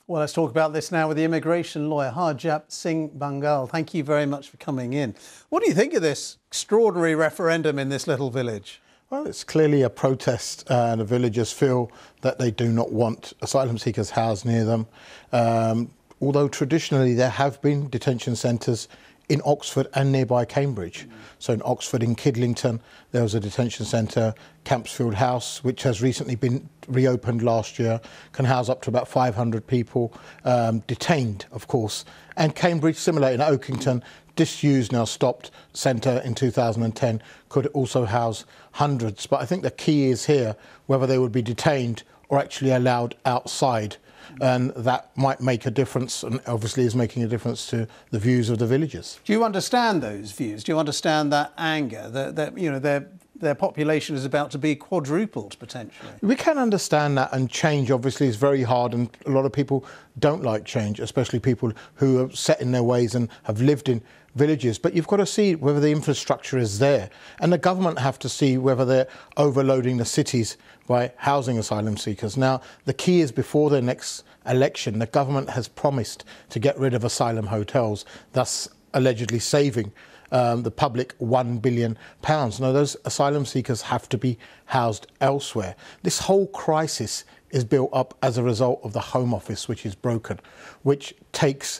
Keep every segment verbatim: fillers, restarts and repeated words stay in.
Well, let's talk about this now with the immigration lawyer, Harjap Singh Bangal. Thank you very much for coming in. What do you think of this extraordinary referendum in this little village? Well, it's clearly a protest, uh, and the villagers feel that they do not want asylum seekers housed near them. Um, although traditionally there have been detention centres in Oxford and nearby Cambridge. Mm. So in Oxford, in Kidlington, there was a detention centre, Campsfield House, which has recently been reopened last year, can house up to about five hundred people, um, detained, of course. And Cambridge, similar in Oakington, disused, now stopped, centre in two thousand ten, could also house hundreds. But I think the key is here whether they would be detained or actually allowed outside. And that might make a difference, and obviously is making a difference to the views of the villagers. Do you understand those views? Do you understand that anger? That, that you know, their their population is about to be quadrupled potentially. We can understand that, and change obviously is very hard, and a lot of people don't like change, especially people who are set in their ways and have lived in villages. But you've got to see whether the infrastructure is there, and the government have to see whether they're overloading the cities by housing asylum seekers. Now, the key is before the next election, the government has promised to get rid of asylum hotels, thus allegedly saving um, the public one billion pounds. Now, those asylum seekers have to be housed elsewhere. This whole crisis is built up as a result of the Home Office, which is broken, which takes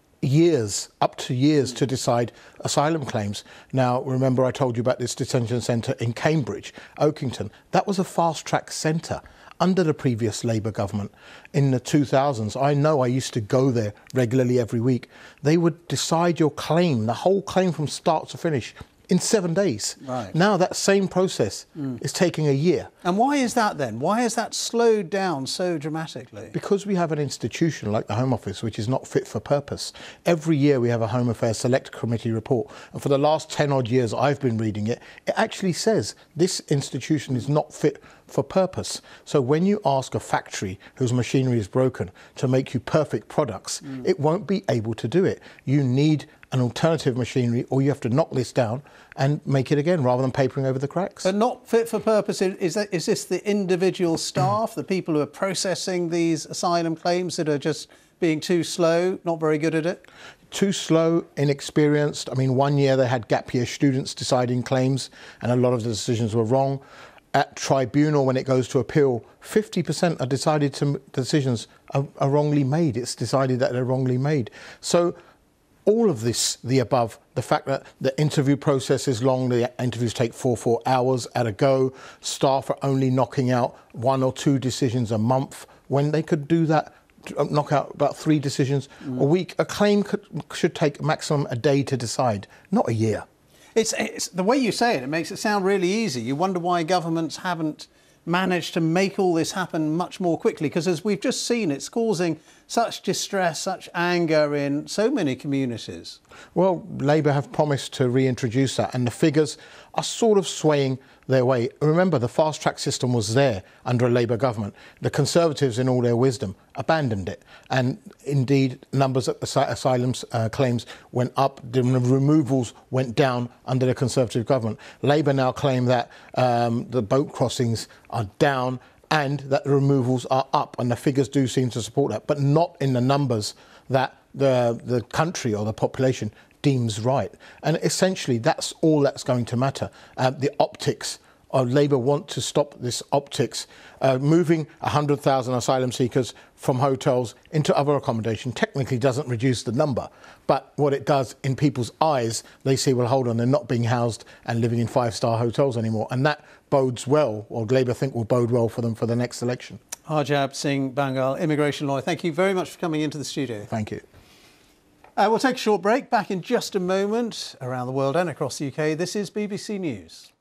years, up to years, to decide asylum claims. Now, remember I told you about this detention centre in Cambridge, Oakington. That was a fast-track centre under the previous Labour government in the two thousands. I know, I used to go there regularly every week. They would decide your claim, the whole claim from start to finish, in seven days. Right. Now that same process mm. is taking a year. And why is that then? Why has that slowed down so dramatically? Because we have an institution like the Home Office which is not fit for purpose. Every year we have a Home Affairs Select Committee report, and for the last ten odd years I've been reading it, it actually says this institution is not fit for purpose. So when you ask a factory whose machinery is broken to make you perfect products, mm. it won't be able to do it. You need an alternative machinery, or you have to knock this down and make it again rather than papering over the cracks. But not fit for purpose, is, that, is this the individual staff, the people who are processing these asylum claims that are just being too slow, not very good at it? Too slow, inexperienced. I mean, one year they had gap year students deciding claims and a lot of the decisions were wrong. At tribunal, when it goes to appeal, fifty percent are decided to decisions are, are wrongly made. It's decided that they're wrongly made. So all of this, the above, the fact that the interview process is long, the interviews take four, four hours at a go, staff are only knocking out one or two decisions a month when they could do that, knock out about three decisions mm. a week. A claim could, should take maximum a day to decide, not a year. It's, it's the way you say it, it makes it sound really easy. You wonder why governments haven't managed to make all this happen much more quickly, because as we've just seen, it's causing such distress, such anger in so many communities. Well, Labour have promised to reintroduce that, and the figures are sort of swaying their way. Remember, the fast-track system was there under a Labour government. The Conservatives, in all their wisdom, abandoned it. And indeed, numbers of asylum uh, claims went up, the removals went down under the Conservative government. Labour now claim that um, the boat crossings are down and that the removals are up, and the figures do seem to support that, but not in the numbers that the, the country or the population deems right. And essentially, that's all that's going to matter. Uh, the optics. Uh, Labour want to stop this optics. Uh, moving one hundred thousand asylum seekers from hotels into other accommodation technically doesn't reduce the number. But what it does in people's eyes, they see, well, hold on, they're not being housed and living in five-star hotels anymore. And that bodes well, or Labour think will bode well for them for the next election. Harjap Singh Bangal, immigration lawyer, thank you very much for coming into the studio. Thank you. Uh, we'll take a short break. Back in just a moment. Around the world and across the U K, this is B B C News.